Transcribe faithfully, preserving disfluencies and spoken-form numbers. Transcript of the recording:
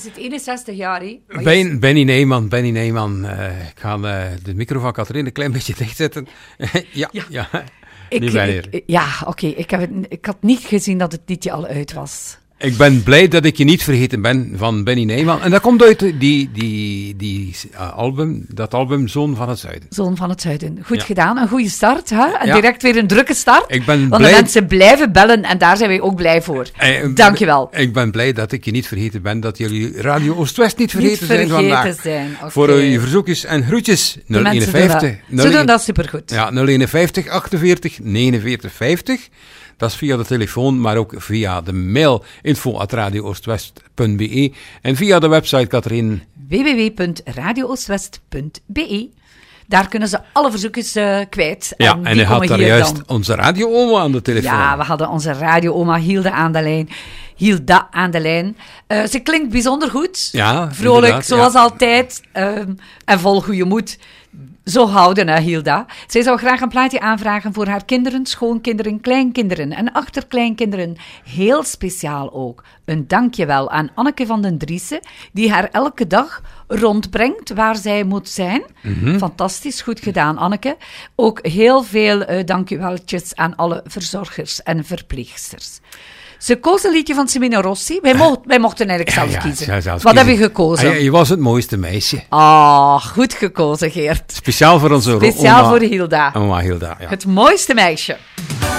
is het eenenzestig jaar, hè? Ben, Benny Neyman, Benny Neyman. Uh, ik ga uh, de micro van Catherine een klein beetje dichtzetten. ja, ja. ja. Ik, nu ben je er. Ik, ja, oké. Okay. Ik, ik had niet gezien dat het liedje al uit was. Ik ben blij dat ik je niet vergeten ben van Benny Neyman. En dat komt uit die, die, die uh, album, dat album Zoon van het Zuiden. Zoon van het Zuiden. Goed ja. gedaan, een goede start. Hè? En ja. direct weer een drukke start. Ik ben want blij... de mensen blijven bellen en daar zijn wij ook blij voor. Uh, Dankjewel. Ik ben blij dat ik je niet vergeten ben, dat jullie Radio Oost-West niet vergeten, niet vergeten zijn vandaag. Zijn. Okay. Voor uh, je verzoekjes en groetjes. nul eenenvijftig. Ze doen dat supergoed. Ja, nul eenenvijftig, achtenveertig, negenenveertig, vijftig. Dat is via de telefoon, maar ook via de mail info at radio oostwest punt b e en via de website, Catherine. w w w punt radio oostwest punt b e. Daar kunnen ze alle verzoekjes uh, kwijt. Ja, en, en je had daar juist dan... onze radio-oma aan de telefoon. Ja, we hadden onze radio-oma Hilde aan de lijn. Hilda aan de lijn. Uh, ze klinkt bijzonder goed. Ja, vrolijk, zoals ja. altijd. Um, en vol goede moed. Zo houden, hè, Hilda. Zij zou graag een plaatje aanvragen voor haar kinderen, schoonkinderen, kleinkinderen en achterkleinkinderen. Heel speciaal ook. Een dankjewel aan Anneke van den Driessen, die haar elke dag rondbrengt waar zij moet zijn. Mm-hmm. Fantastisch, goed gedaan, Anneke. Ook heel veel uh, dankjeweltjes aan alle verzorgers en verpleegsters. Ze koos een liedje van Semino Rossi. Wij, mo- wij mochten eigenlijk zelf ja, ja, kiezen. ja, zelf Wat kiezen. heb je gekozen? Ah, ja, je was het mooiste meisje. Ah, oh, goed gekozen, Geert. Speciaal voor onze Speciaal oma, voor Hilda. Oma Hilda, ja. Het mooiste meisje.